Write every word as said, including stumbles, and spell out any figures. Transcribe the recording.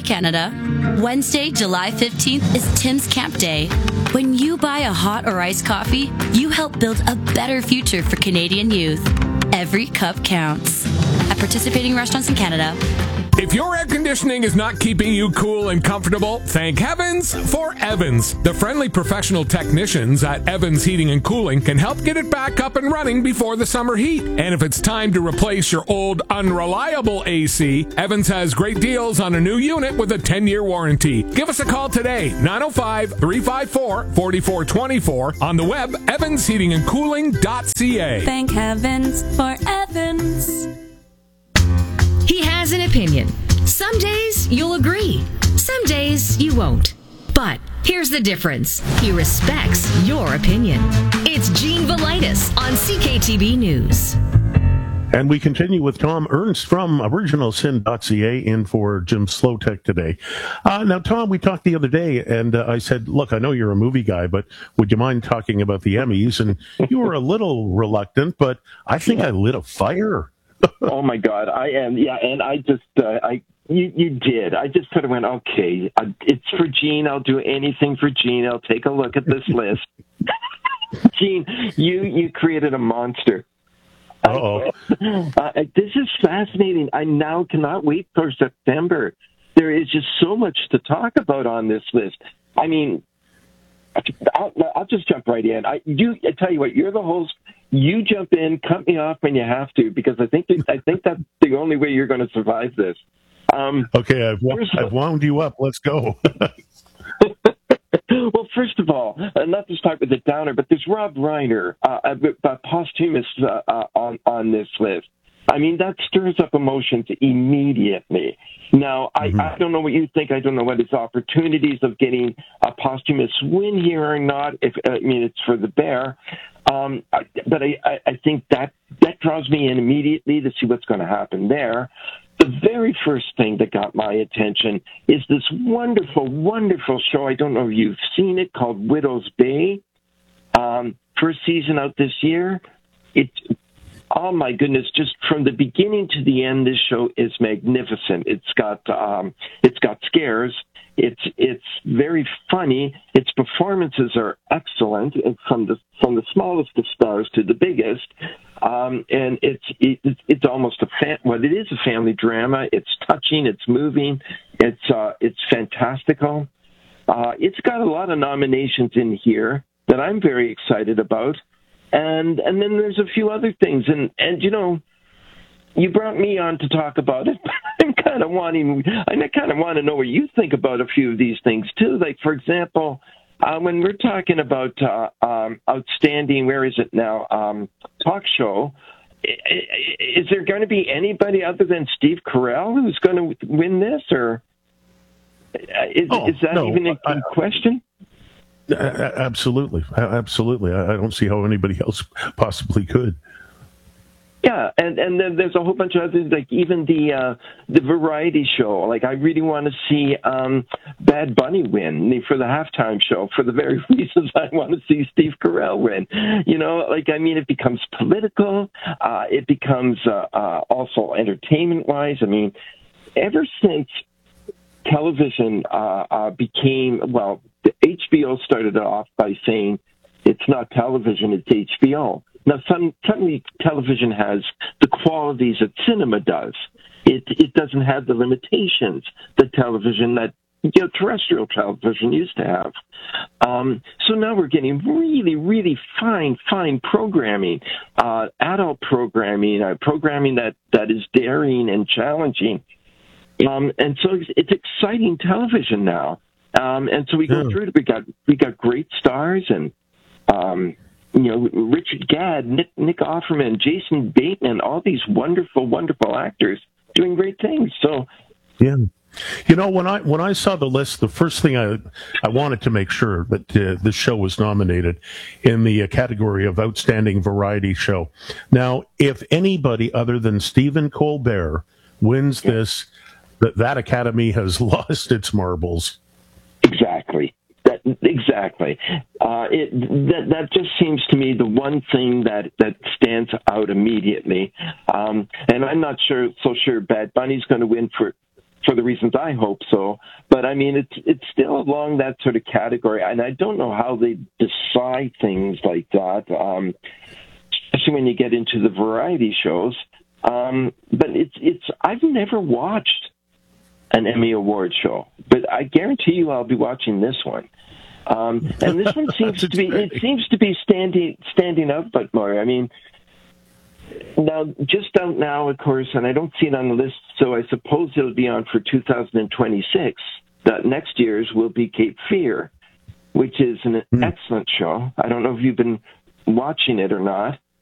Canada. Wednesday, July fifteenth is Tim's Camp Day. When you buy a hot or iced coffee, you help build a better future for Canadian youth. Every cup counts. At participating restaurants in Canada. If your air conditioning is not keeping you cool and comfortable, thank heavens for Evans. The friendly professional technicians at Evans Heating and Cooling can help get it back up and running before the summer heat. And if it's time to replace your old unreliable A C, Evans has great deals on a new unit with a ten-year warranty. Give us a call today, nine oh five, three five four, four four two four, on the web, evans heating and cooling dot c a. Thank heavens for Evans. He has an opinion. Some days you'll agree. Some days you won't. But here's the difference. He respects your opinion. It's Gene Velitis on C K T B News. And we continue with Tom Ernst from original sin dot c a in for Jim Slotek today. Uh, now, Tom, we talked the other day, and uh, I said, look, I know you're a movie guy, but would you mind talking about the Emmys? And you were a little reluctant, but I think I lit a fire. Oh my God, I am. Yeah, and I just, uh, I, you, you did. I just sort of went, okay, uh, it's for Gene. I'll do anything for Gene. I'll take a look at this list. Gene, you, you created a monster. Uh-oh. Uh, this is fascinating. I now cannot wait for September. There is just so much to talk about on this list. I mean, I'll, I'll just jump right in. I, you, I tell you what, you're the host. You jump in, cut me off when you have to, because I think I think that's the only way you're going to survive this. Um, okay, I've, I've wound you up. Let's go. Well, first of all, uh, not to start with the downer, but there's Rob Reiner, uh, uh, posthumous uh, uh, on on this list. I mean, that stirs up emotions immediately. Now, I, mm-hmm. I don't know what you think. I don't know what his opportunities of getting a posthumous win here or not. If I mean, it's for the Bear. Um, I, but I, I, I think that, that draws me in immediately to see what's going to happen there. The very first thing that got my attention is this wonderful, wonderful show. I don't know if you've seen it, called Widow's Bay. Um, first season out this year. It, oh my goodness! Just from the beginning to the end, this show is magnificent. It's got, um, it's got scares. It's it's very funny. Its performances are excellent, from the from the smallest of stars to the biggest. Um, and it's it, it's almost a fan, well, it is a family drama. It's touching. It's moving. It's uh, it's fantastical. Uh, it's got a lot of nominations in here that I'm very excited about. And and then there's a few other things. And and you know, you brought me on to talk about it. I'm kind of wanting, I kind of want to know what you think about a few of these things too. Like, for example, uh, when we're talking about uh, um, outstanding, where is it now, um, talk show, is there going to be anybody other than Steve Carell who's going to win this, or is, oh, is that no, even a I, question? Absolutely, absolutely. I don't see how anybody else possibly could. Yeah, and, and then there's a whole bunch of others, like even the uh, the variety show. Like, I really want to see um, Bad Bunny win for the halftime show for the very reasons I want to see Steve Carell win. You know, like, I mean, it becomes political. Uh, it becomes uh, uh, also entertainment-wise. I mean, ever since television uh, uh, became, well, the H B O started off by saying it's not television, it's H B O. Now, some, suddenly television has the qualities that cinema does. It it doesn't have the limitations that television, that you know, terrestrial television used to have. Um, so now we're getting really, really fine, fine programming, uh, adult programming, uh, programming that, that is daring and challenging. Um, and so it's, it's exciting television now. Um, and so we go yeah. through it. We got we got great stars and. Um, You know, Richard Gadd, Nick, Nick Offerman, Jason Bateman, all these wonderful, wonderful actors doing great things. So, yeah, you know, when I when I saw the list, the first thing I I wanted to make sure that uh, this show was nominated in the uh, category of outstanding variety show. Now, if anybody other than Stephen Colbert wins this, that that Academy has lost its marbles. Exactly. That, exactly. Uh, it, that, that just seems to me the one thing that, that stands out immediately. Um, and I'm not sure, so sure Bad Bunny's going to win for for the reasons I hope so. But I mean, it's it's still along that sort of category, and I don't know how they decide things like that, um, especially when you get into the variety shows. Um, but it's it's I've never watched an Emmy Award show, but I guarantee you I'll be watching this one. Um, and this one seems to be it seems to be standing standing out, but more. I mean. Now, just out now, of course, and I don't see it on the list, so I suppose it'll be on for two thousand twenty-six. That next year's will be Cape Fear, which is an mm. excellent show. I don't know if you've been watching it or not.